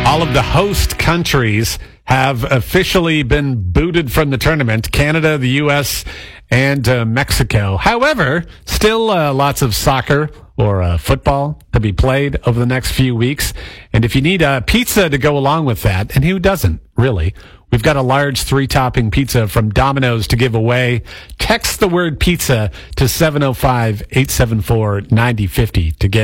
All of the host countries have officially been booted from the tournament. Canada, the U.S., and Mexico. However, still lots of soccer or football to be played over the next few weeks. And if you need a pizza to go along with that, and who doesn't, really, we've got a large 3-topping pizza from Domino's to give away. Text the word pizza to 705-874-9050 to get